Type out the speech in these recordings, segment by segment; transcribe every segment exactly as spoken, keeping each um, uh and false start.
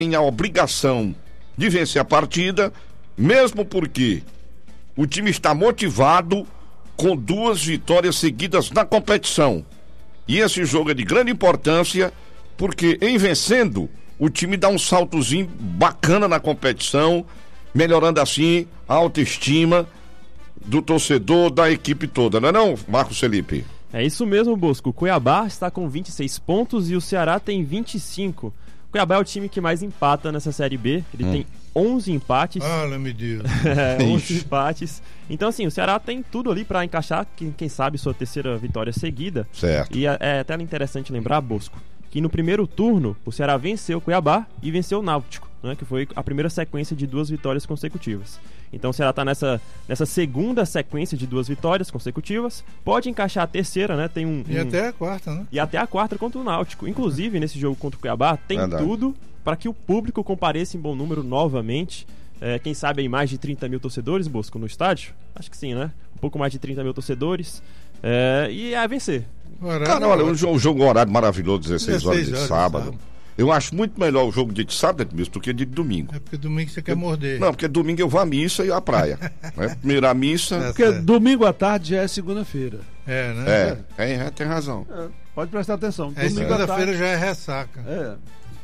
tem a obrigação de vencer a partida, mesmo porque o time está motivado com duas vitórias seguidas na competição. E esse jogo é de grande importância, porque em vencendo, o time dá um saltozinho bacana na competição, melhorando assim a autoestima do torcedor, da equipe toda, não é não, Marcos Felipe? É isso mesmo, Bosco. O Cuiabá está com vinte e seis pontos e o Ceará tem vinte e cinco. O Cuiabá é o time que mais empata nessa Série B. Ele hum. tem onze empates. Ah, meu Deus. é, onze empates. Então, assim, o Ceará tem tudo ali para encaixar, quem, quem sabe, sua terceira vitória seguida. Certo. E é, é até interessante lembrar, Bosco, que no primeiro turno o Ceará venceu o Cuiabá e venceu o Náutico, né, que foi a primeira sequência de duas vitórias consecutivas. Então o Ceará está nessa, nessa segunda sequência de duas vitórias consecutivas, pode encaixar a terceira, né? Tem um, e um... até a quarta, né? E até a quarta contra o Náutico. Inclusive, nesse jogo contra o Cuiabá, tem Verdade. tudo para que o público compareça em bom número novamente. É, quem sabe aí mais de trinta mil torcedores, Bosco, no estádio? Acho que sim, né? Um pouco mais de trinta mil torcedores. É, e é vencer. Cara, olha, o jogo, o jogo horário maravilhoso, dezesseis horas de sábado. sábado. Eu acho muito melhor o jogo de sábado do que de domingo. É porque domingo você quer morder. Não, porque domingo eu vou à missa e à praia. né? Primeiro a missa. É, porque domingo à tarde já é segunda-feira. É, né? É, é, é tem razão. É, pode prestar atenção. É, segunda-feira já é ressaca. É.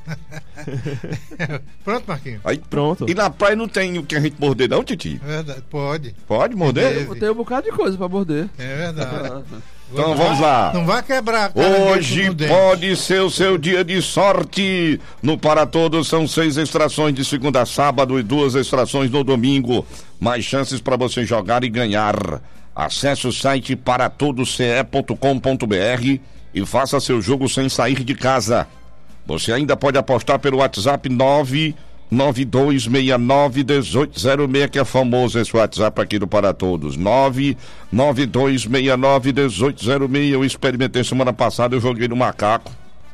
Pronto, Marquinhos? Aí, Pronto. E na praia não tem o que a gente morder, não, Titi? É verdade, pode. Pode morder? Tem um bocado de coisa pra morder. É verdade. Então vamos lá. Não vai quebrar. Hoje pode ser o seu dia de sorte. No Para Todos são seis extrações de segunda a sábado e duas extrações no domingo. Mais chances para você jogar e ganhar. Acesse o site para todos c e ponto com ponto b r e faça seu jogo sem sair de casa. Você ainda pode apostar pelo WhatsApp nove nove dois seis nove um oito zero seis, que é famoso esse WhatsApp aqui do Para Todos. nove nove dois seis nove um oito zero seis. Eu experimentei semana passada, eu joguei no macaco.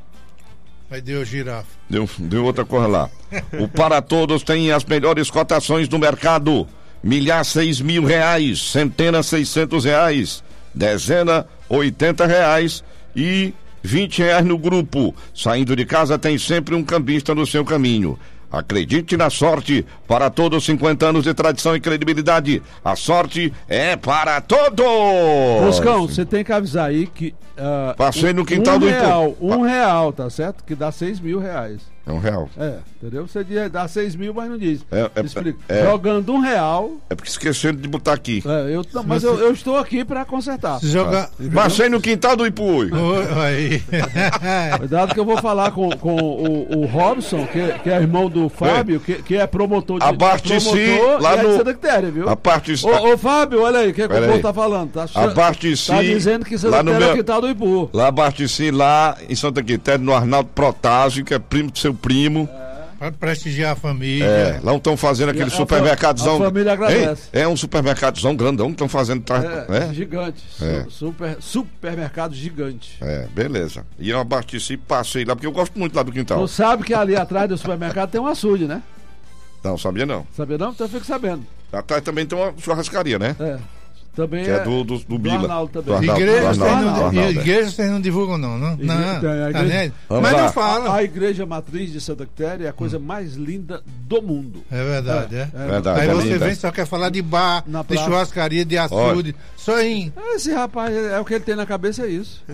Aí deu girafa. Deu, deu outra coisa lá. O Para Todos tem as melhores cotações do mercado. Milhar seis mil reais, centena seiscentos reais, dezena oitenta reais e vinte reais no grupo. Saindo de casa tem sempre um cambista no seu caminho. Acredite na sorte. Para Todos, cinquenta anos de tradição e credibilidade. A sorte é para todos. Boscão, você tem que avisar aí que uh, passei no quintal um do real, Ipu. Um real, tá certo? Que dá seis mil reais. É um real. É, entendeu? Você dá seis mil, mas não diz. É, é, Explica. É, Jogando um real. É porque esqueceram de botar aqui. É, eu, não, mas eu, eu estou aqui pra consertar. Se joga... Passei no quintal do Ipu. Aí. Cuidado que eu vou falar com, com o, o Robson, que, que é irmão do Fábio, que, que é promotor de Abaste-se lá no... Santa Quitéria, viu? Abaste-se... Ô, ô Fábio, olha aí, o que, que o povo tá falando? Tá, Abaste-se... Tá dizendo que Santa Quitéria meu... é o quintal do Ipu. Lá abaste-se lá em Santa Quitéria, no Arnaldo Protásio, que é primo do seu primo. É. Para prestigiar a família. É, lá estão fazendo aquele a supermercadozão. A família agradece. É, é um supermercadozão grandão que estão fazendo. Tra... É, é, gigante. É. Super, supermercado gigante. É, beleza. E eu abasteci, passei lá, porque eu gosto muito lá do quintal. Tu sabe que ali atrás do supermercado tem um açude, né? Não, sabia não. Sabia não? Então eu fico sabendo. Atrás também tem uma churrascaria, né? É. Também que é, é do, do, do, do Bila. Arnaldo também. Do Arnaldo, igreja, do Arnaldo, não, do igreja vocês não divulgam não, não? Igreja, não. Tem, a igreja, tá mas não fala. A, a igreja matriz de Santa Quitéria é a coisa hum. mais linda do mundo. É verdade, é. é. é verdade, Aí é você linda. vem só quer falar de bar, na de praça. churrascaria, de açude. Olha. Só em... Esse rapaz, é o que ele tem na cabeça, é isso.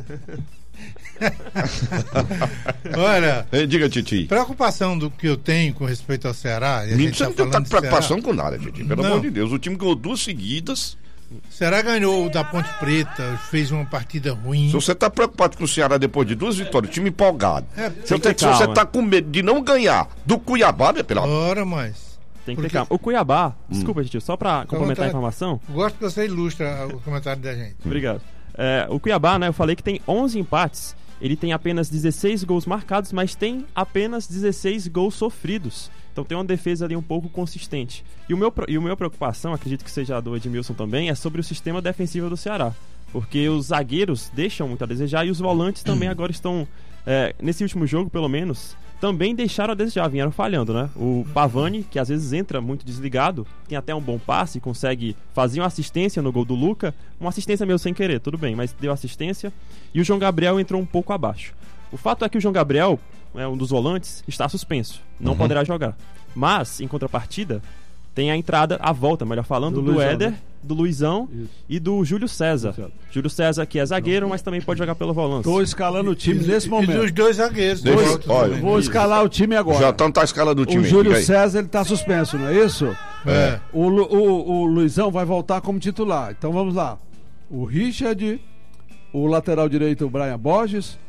Olha, Ei, diga, Titi. Preocupação do que eu tenho com respeito ao Ceará. E a gente você tá não tem preocupação Ceará. com nada, Titi. Pelo não. amor de Deus. O time ganhou duas seguidas. O Ceará ganhou o da Ponte Preta, fez uma partida ruim. Se você está preocupado com o Ceará depois de duas vitórias, time empolgado. É, se você está com medo de não ganhar do Cuiabá, é pela hora, mas. Tem que Porque... ter calma. O Cuiabá, hum. desculpa, Titi, só para complementar a informação. Gosto que você ilustra o comentário da gente. Obrigado. É, o Cuiabá, né, eu falei que tem onze empates. Ele tem apenas dezesseis gols marcados, mas tem apenas dezesseis gols sofridos. Então tem uma defesa ali um pouco consistente. E o meu, e o meu preocupação, acredito que seja a do Edmilson também, é sobre o sistema defensivo do Ceará. Porque os zagueiros deixam muito a desejar e os volantes também agora estão, é, nesse último jogo pelo menos, também deixaram a desejar, vieram falhando, né? O Pavani, que às vezes entra muito desligado, tem até um bom passe, consegue fazer uma assistência no gol do Luca, uma assistência meio sem querer, tudo bem, mas deu assistência. E o João Gabriel entrou um pouco abaixo. O fato é que o João Gabriel é, um dos volantes, está suspenso. Não Uhum. poderá jogar. Mas, em contrapartida, tem a entrada, a volta, melhor falando, Do do, Luizão, Éder, né? do Luizão Isso. e do Júlio César. Exato. Júlio César, que é zagueiro, mas também pode jogar pelo volante. Tô escalando o time nesse E momento. dos dois zagueiros. Deixa- do outro olha, também. Vou escalar o time agora. Já tá escalando o time O aí, Júlio diga aí. César, ele tá suspenso, não é isso? É. O, Lu- o, o Luizão vai voltar como titular. Então vamos lá. O Richard, o lateral direito, o Brian Borges,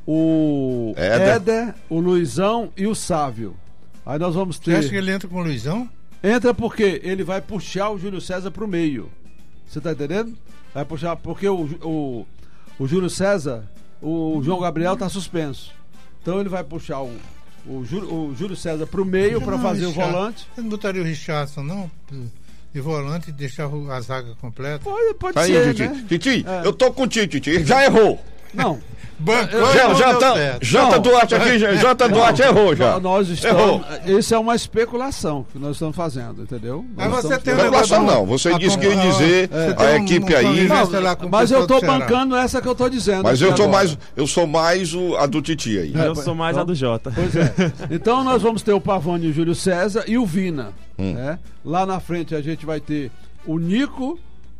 o Éder. Éder, o Luizão e o Sávio. Aí nós vamos Você acha que ter. ele entra com o Luizão? Entra porque ele vai puxar o Júlio César pro meio. Você tá entendendo? Vai puxar, porque o, o, o Júlio César, o João Gabriel tá suspenso. Então ele vai puxar o, o, Júlio, o Júlio César pro meio para Não, fazer o Richard- volante. Você não botaria o Richardson, não? De volante e deixar a zaga completa? Pode, pode Tá aí, ser, Titi. né? Titi, É. eu tô contigo, Titi. Ele já errou. Não. Bancou e Já, não já deu tá, certo. Jota Não. Duarte aqui, já- Jota Duarte errou já. Nós Errou. estamos. Isso é uma especulação que nós estamos fazendo, entendeu? Mas Nós você estamos- tem um Especulação negócio- não, você a- disse que ia a- dizer você a tem um- equipe um aí. convivência lá com o Mas eu pessoal tô do Ceará. bancando essa que eu tô dizendo. Mas aqui eu tô agora. mais, eu sou mais o, a do Titi aí. Eu sou mais a do Jota. Pois é. Então nós vamos ter o Pavani e o Júlio César e o Vina. Hum. Né? Lá na frente a gente vai ter o Nico,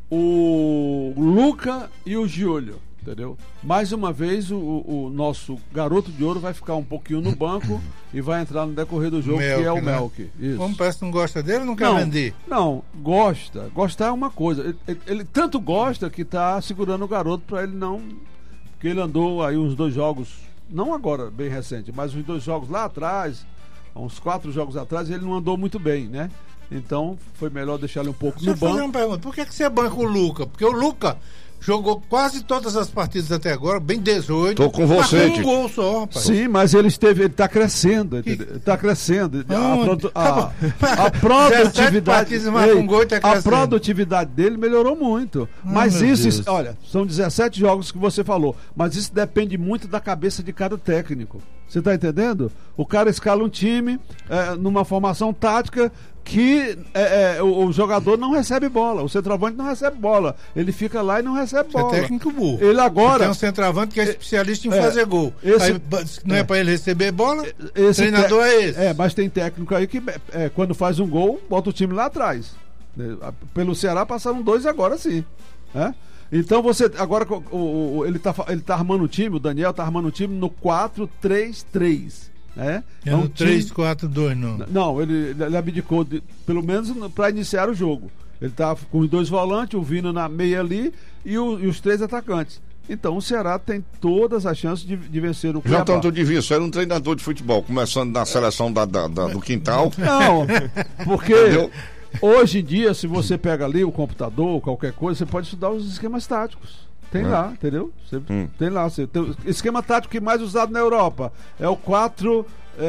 o Luca e o Giulio. Entendeu? Mais uma vez o, o nosso garoto de ouro vai ficar um pouquinho no banco e vai entrar no decorrer do jogo, Melk, que é o né? Melk. Isso. Como parece que não gosta dele, não quer Não, vender. não, gosta. Gostar é uma coisa. Ele, ele- ele tanto gosta que tá segurando o garoto para ele não. Porque ele andou aí uns dois jogos, não agora, bem recente, mas uns dois jogos lá atrás, há uns quatro jogos atrás, ele não andou muito bem, né? Então foi melhor deixar ele um pouco Deixa no eu fazer banco. uma pergunta. Por que, que você banca o Luca? Porque o Luca jogou quase todas as partidas até agora, bem dezoito. Tô com você, Marcou Tite. um gol só, rapaz. Sim, mas ele esteve, ele tá crescendo, entendeu? Ele tá crescendo. A, Onde? produ- a- Acabou. a dezessete produtividade, partidas e marca um gol e tá a crescendo. produtividade dele melhorou muito. Mas meu isso, Deus. isso- olha, são dezessete jogos que você falou, mas isso depende muito da cabeça de cada técnico. Você tá entendendo? O cara escala um time é, numa formação tática que é, é, o, o jogador não recebe bola, o centroavante não recebe bola, ele fica lá e não recebe Você é bola. técnico burro. Ele agora Tem um centroavante que é especialista em é, fazer gol. esse- Aí, ba- não é, é. pra ele receber bola? Esse treinador te- é esse. É, mas tem técnico aí que é, quando faz um gol, bota o time lá atrás. né? Pelo Ceará passaram dois agora sim. né? Então você. Agora o, o- o- ele, tá, fa- ele tá armando o time, o Daniel tá armando o time no quatro três três. Né? É no um três time- quatro dois, não. Não, ele, ele abdicou, de- pelo menos para iniciar o jogo. Ele tá com os dois volantes, o Vino na meia ali e, o- e os três atacantes. Então o Ceará tem todas as chances de, de vencer o Já Cuiabá. tanto de vista, era um treinador de futebol, começando na seleção da, da- da- do quintal. Não, porque Entendeu? hoje em dia, se você pega ali o computador ou qualquer coisa, você pode estudar os esquemas táticos. Tem É. lá, entendeu? Você Hum. tem lá. Você tem o esquema tático que mais usado na Europa é o quatro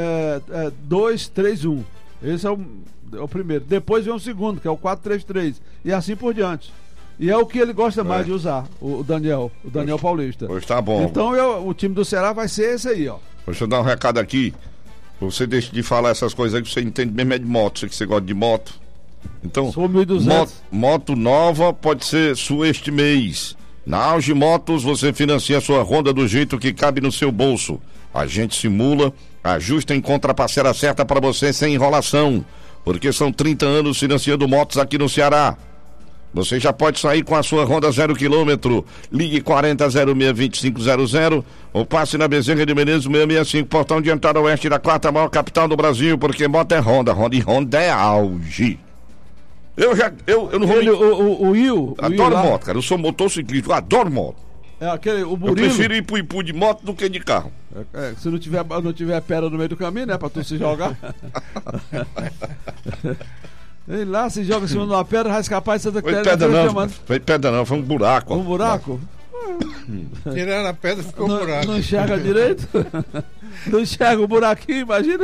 dois três um. Esse é o, é o primeiro. Depois vem o segundo, que é o quatro três três. E assim por diante. E é o que ele gosta mais É. de usar, o, o Daniel, o Daniel Paulista. Pois tá bom. Então eu- o time do Ceará vai ser esse aí, ó. Deixa eu dar um recado aqui. Você deixa de falar essas coisas aí que você entende mesmo é de moto, você que você gosta de moto. Então, Sou mil e duzentos. moto, moto nova pode ser sua este mês. Na Auge Motos você financia sua Honda do jeito que cabe no seu bolso. A gente simula, ajusta e encontra a parceira certa para você sem enrolação. Porque são trinta anos financiando motos aqui no Ceará. Você já pode sair com a sua Honda zero quilômetro. Ligue quarenta zero seis vinte e cinco zero zero ou passe na Bezerra de Menezes seiscentos e sessenta e cinco, portão de entrada oeste da quarta maior capital do Brasil, porque moto é Honda, Honda e Honda é Auge. Eu já, eu, eu não vou Ele, me... o, o, o Will. o Will Adoro lá, moto, cara, eu sou motociclista, eu adoro moto. É aquele, o Eu Murilo. prefiro ir pro Ipu de moto do que de carro. É, se não tiver, não tiver pedra no meio do caminho, né? Pra tu se jogar. Ei, lá se joga em cima de uma pedra, vai escapar de Santa Foi Catarina. pedra tá não, chamando. foi pedra não, foi um buraco. Um buraco? Tiraram a pedra, ficou um Não, buraco. não enxerga direito? Não enxerga o buraquinho, imagina?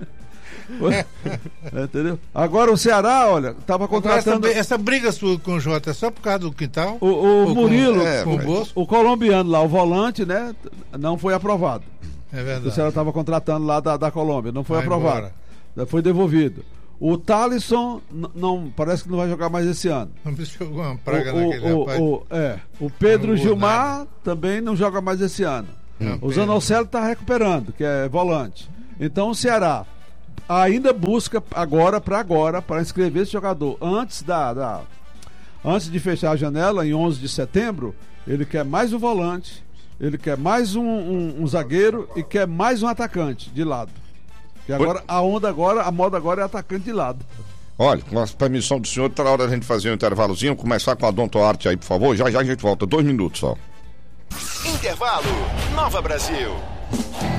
É, entendeu? Agora o Ceará, olha, tava Agora, essa, contratando bri- essa briga sua com o Jota é só por causa do quintal? o, o Ou com- Murilo, é, com o mas- bolso? o colombiano lá, o volante, né? Não foi aprovado. É O verdade. Ceará estava contratando lá da, da Colômbia, não foi Vai aprovado. Foi devolvido. O Thalisson n- não, parece que não vai jogar mais esse ano. Não me jogou uma praga o, naquele o, rapaz. o, é, o Pedro Não jogou Gilmar também não joga mais esse ano. Hum. O Zanocelo está recuperando, que é volante. Então o Ceará ainda busca agora, para agora, para inscrever esse jogador antes da, da antes de fechar a janela, em onze de setembro. Ele quer mais um volante, ele quer mais um, um, um zagueiro e quer mais um atacante de lado. E agora a onda agora, a moda agora é atacante de lado. Olha, com a permissão do senhor, tá na hora da gente fazer um intervalozinho, começar com a Odonto Arte aí, por favor. Já já a gente volta, dois minutos só. Intervalo, Nova Brasil.